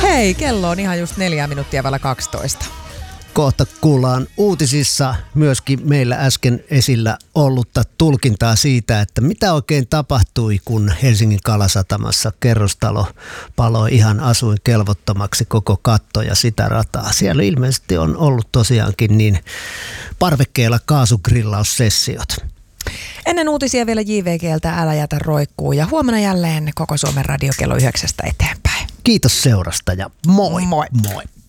Hei, kello on ihan just 4 minuuttia vailla 12. Kohta kuullaan uutisissa myöskin meillä äsken esillä ollutta tulkintaa siitä, että mitä oikein tapahtui, kun Helsingin Kalasatamassa kerrostalo paloi ihan asuinkelvottomaksi koko katto ja sitä rataa. Siellä ilmeisesti on ollut tosiaankin niin parvekkeella kaasugrillaussessiot. Ennen uutisia vielä JVG:ltä Älä jätä roikkuu ja huomenna jälleen Koko Suomen radio kello 9 eteenpäin. Kiitos seurasta ja moi! Moi! Moi!